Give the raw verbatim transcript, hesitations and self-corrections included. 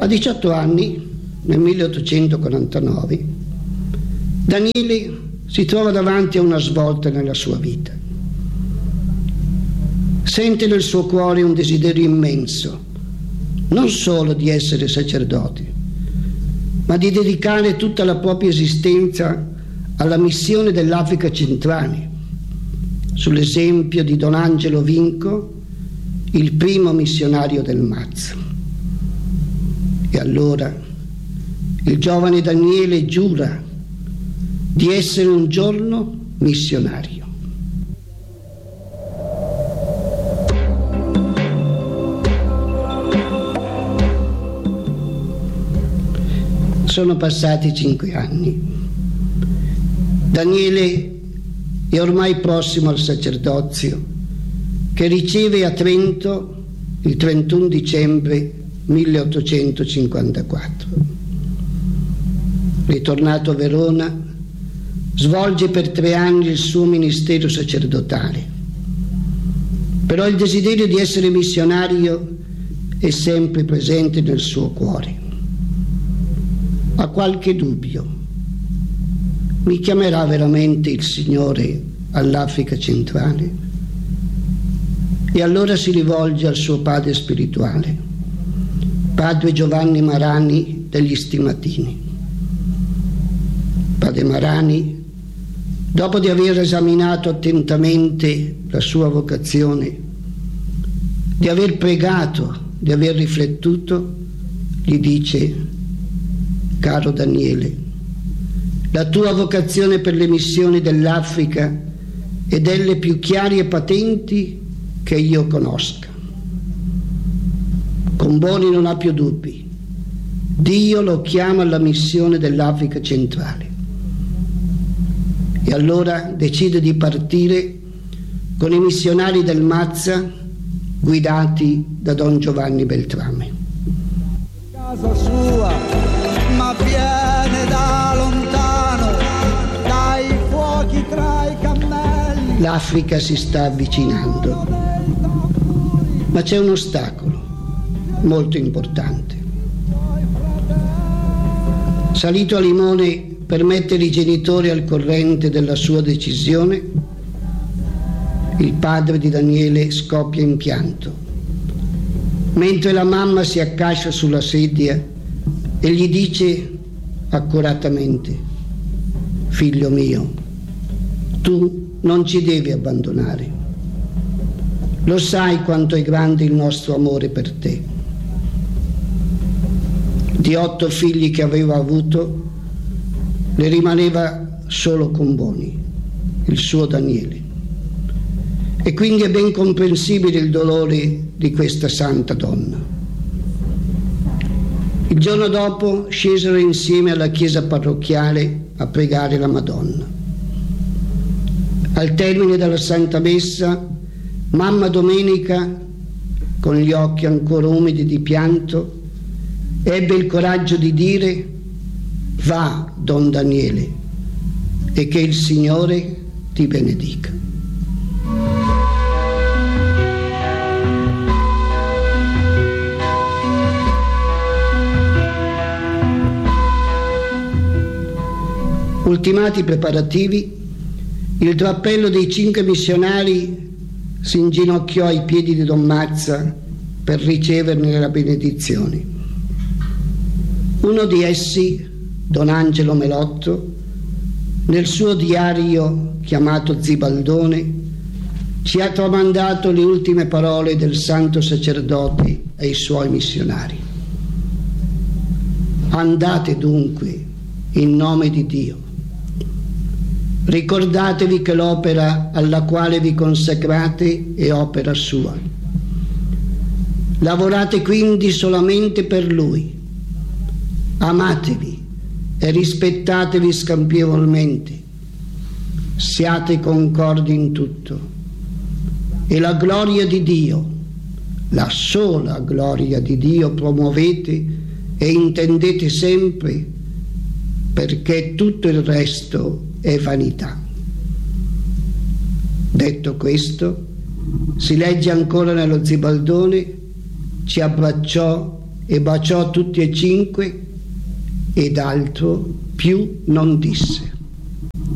A diciotto anni, nel milleottocentoquarantanove, Daniele si trova davanti a una svolta nella sua vita. Sente nel suo cuore un desiderio immenso, non solo di essere sacerdote, ma di dedicare tutta la propria esistenza alla missione dell'Africa centrale, sull'esempio di Don Angelo Vinco, il primo missionario del M A Z. E allora il giovane Daniele giura di essere un giorno missionario. Sono passati cinque anni. Daniele è ormai prossimo al sacerdozio, che riceve a Trento il trentuno dicembre milleottocentocinquantaquattro. Ritornato a Verona, svolge per tre anni il suo ministero sacerdotale. Però il desiderio di essere missionario è sempre presente nel suo cuore. Ha qualche dubbio. Mi chiamerà veramente il Signore all'Africa centrale? E allora si rivolge al suo padre spirituale, padre Giovanni Marani degli Stimatini. Padre Marani, dopo di aver esaminato attentamente la sua vocazione, di aver pregato, di aver riflettuto, gli dice: caro Daniele, la tua vocazione per le missioni dell'Africa è delle più chiare e patenti che io conosca. Comboni non ha più dubbi. Dio lo chiama alla missione dell'Africa centrale. E allora decide di partire con i missionari del M A Z guidati da Don Giovanni Beltrame. Casa sua, ma viene da lontano, dai fuochi tra i cammelli. L'Africa si sta avvicinando, ma c'è un ostacolo molto importante. Salito a Limone per mettere i genitori al corrente della sua decisione, il padre di Daniele scoppia in pianto, mentre la mamma si accascia sulla sedia e gli dice accuratamente: figlio mio, tu non ci devi abbandonare. Lo sai quanto è grande il nostro amore per te. Di otto figli che aveva avuto, ne rimaneva solo Comboni, il suo Daniele. E quindi è ben comprensibile il dolore di questa santa donna. Il giorno dopo scesero insieme alla chiesa parrocchiale a pregare la Madonna. Al termine della Santa Messa, mamma Domenica, con gli occhi ancora umidi di pianto, ebbe il coraggio di dire: va, Don Daniele, e che il Signore ti benedica. Ultimati i preparativi, il drappello dei cinque missionari si inginocchiò ai piedi di Don Mazza per riceverne la benedizione. Uno di essi, Don Angelo Melotto, nel suo diario chiamato Zibaldone, ci ha tramandato le ultime parole del santo sacerdote ai suoi missionari. Andate dunque in nome di Dio. Ricordatevi che l'opera alla quale vi consacrate è opera sua. Lavorate quindi solamente per Lui. Amatevi e rispettatevi scambievolmente. Siate concordi in tutto. E la gloria di Dio, la sola gloria di Dio, promuovete e intendete sempre, perché tutto il resto è vanità. Detto questo, si legge ancora nello Zibaldone: ci abbracciò e baciò tutti e cinque ed altro più non disse.